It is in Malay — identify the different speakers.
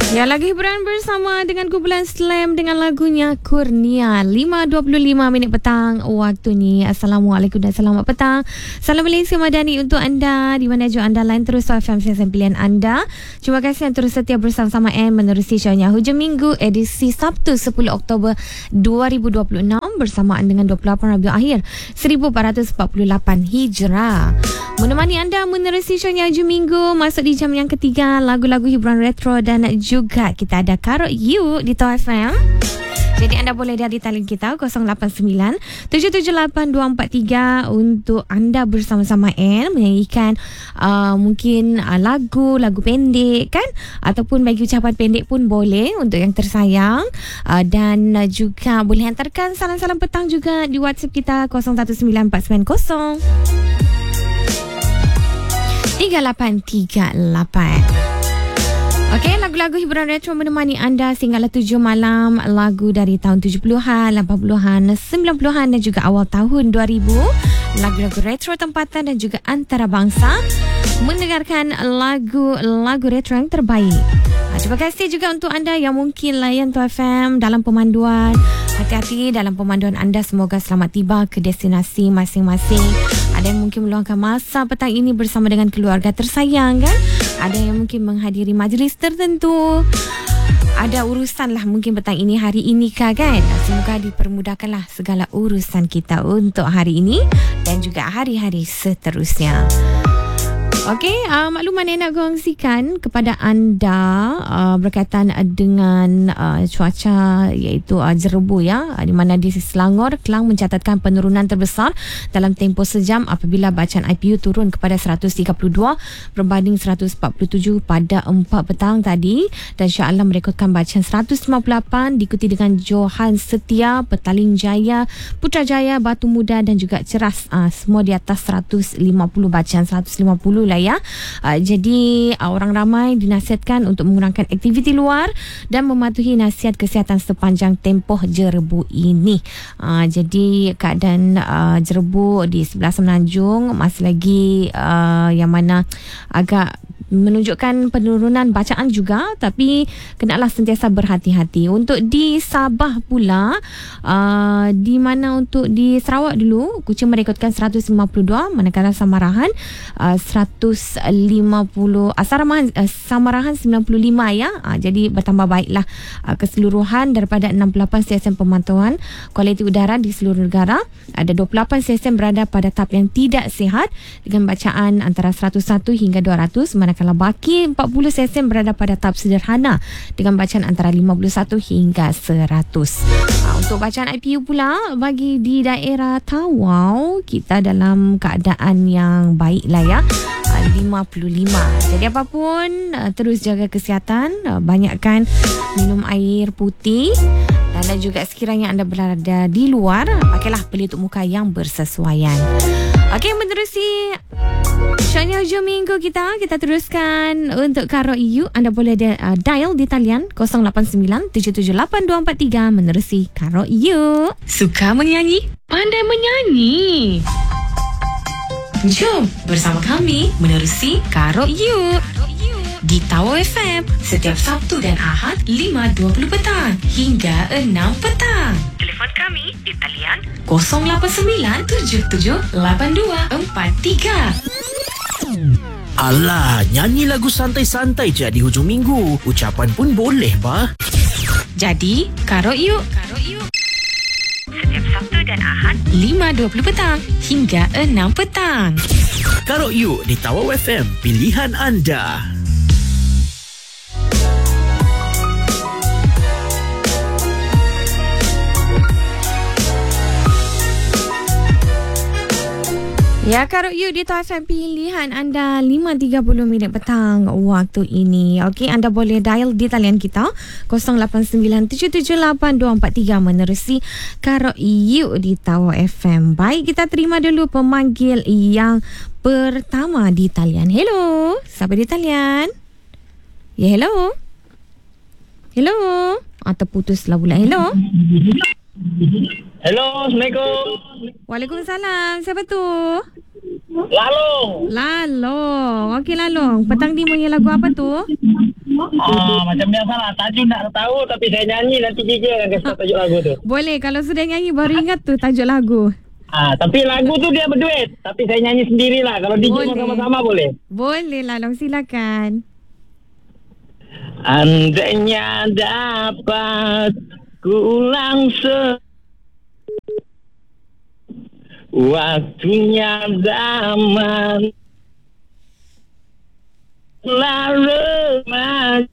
Speaker 1: Ya, lagi hiburan bersama dengan kumpulan Slam dengan lagunya Kurnia. 5.25 minit petang waktu ni. Assalamualaikum dan selamat petang. Salam Malaysia Madani untuk anda di mana juga anda lain terus FM stesen pilihan anda. Terima kasih yang terus setia bersama M menerusi shownya Hujung Minggu edisi Sabtu 10 Oktober 2026 bersamaan dengan 28 Rabiul Akhir 1448 Hijrah. Menemani anda menerusi shownya Hujung Minggu masuk di jam yang ketiga, lagu-lagu hiburan retro dan juga kita ada Karok You di Tau FM. Jadi anda boleh dari talian kita 089 778 243 untuk anda bersama-sama N menyanyikan mungkin lagu pendek kan, ataupun bagi ucapan pendek pun boleh untuk yang tersayang, dan juga boleh hantarkan salam-salam petang juga di WhatsApp kita 019490 3838. Okey, lagu-lagu hiburan retro menemani anda sehinggalah 7 malam. Lagu dari tahun 70-an, 80-an, 90-an dan juga awal tahun 2000. Lagu-lagu retro tempatan dan juga antarabangsa. Mendengarkan lagu-lagu retro yang terbaik. Terima kasih juga untuk anda yang mungkin layan Tau FM dalam pemanduan. Hati-hati dalam pemanduan anda. Semoga selamat tiba ke destinasi masing-masing. Ada yang mungkin meluangkan masa petang ini bersama dengan keluarga tersayang kan. Ada yang mungkin menghadiri majlis tertentu. Ada urusan lah mungkin petang ini, hari ini kan. Semoga dipermudahkanlah segala urusan kita untuk hari ini dan juga hari-hari seterusnya. Okey, makluman yang nak kongsikan kepada anda berkaitan dengan cuaca iaitu jerebu ya, di mana di Selangor, Kelang mencatatkan penurunan terbesar dalam tempoh sejam apabila bacaan IPU turun kepada 132 berbanding 147 pada 4 petang tadi, dan Shah Alam merekodkan bacaan 158 diikuti dengan Johan Setia, Petaling Jaya, Putrajaya, Batu Muda dan juga Ceras, semua di atas 150 bacaan 150 lah ya. Jadi orang ramai dinasihatkan untuk mengurangkan aktiviti luar dan mematuhi nasihat kesihatan sepanjang tempoh jerebu ini. Jadi keadaan jerebu di sebelah Semenanjung masih lagi yang mana agak menunjukkan penurunan bacaan juga, tapi kenalah sentiasa berhati-hati. Untuk di Sabah pula, di mana untuk di Sarawak dulu, Kuching merekodkan 152, manakala Samarahan 150, Samarahan 95 ya. Jadi bertambah baiklah keseluruhan daripada 68 stesen pemantauan kualiti udara di seluruh negara. Ada 28 stesen berada pada tahap yang tidak sihat dengan bacaan antara 101 hingga 200, manakala baki 40 stesen berada pada tahap sederhana dengan bacaan antara 51 hingga 100. Untuk bacaan IPU pula bagi di daerah Tawau, kita dalam keadaan yang baik lah ya, 55. Jadi apapun, terus jaga kesihatan, banyakkan minum air putih, dan juga sekiranya anda berada di luar, pakailah pelitup muka yang bersesuaian. Okey, menerusi shownya Hujung Minggu kita teruskan untuk Karok You. Anda boleh dial di talian 089 778 243 menerusi Karok You.
Speaker 2: Suka menyanyi? Pandai menyanyi? Jom bersama kami menerusi Karok You di Tau FM setiap Sabtu dan Ahad 5.20 petang hingga 6 petang. Telefon kami di talian 089778243.
Speaker 3: Alah, nyanyi lagu santai-santai je di hujung minggu. Ucapan pun boleh bah.
Speaker 2: Jadi, Karok You setiap Sabtu dan Ahad 5.20 petang hingga 6 petang.
Speaker 3: Karok You di Tawau FM, pilihan anda.
Speaker 1: Ya, Karok You di Tau FM, pilihan anda 5.30 minit petang waktu ini. Okey, anda boleh dial di talian kita 0897782243 menerusi Karok You di Tau FM. Baik, kita terima dulu pemanggil yang pertama di talian. Hello, siapa di talian? Ya, hello. Hello. Terputuslah pula. Hello.
Speaker 4: Hello, Assalamualaikum.
Speaker 1: Waalaikumsalam. Siapa tu? Lalong. Okey Lalong. Petang ni punya lagu apa tu?
Speaker 4: Macam biasa lah. Tajuk nak tahu tapi saya nyanyi nanti Kiki akan kasih tahu tajuk lagu tu.
Speaker 1: Boleh. Kalau sudah nyanyi baru ingat tu tajuk lagu.
Speaker 4: Tapi lagu tu dia berduet. Tapi saya nyanyi sendirilah. Kalau DJ sama-sama boleh.
Speaker 1: Boleh Lalong, silakan.
Speaker 4: Andainya dapat ku ulang waktunya zaman remaja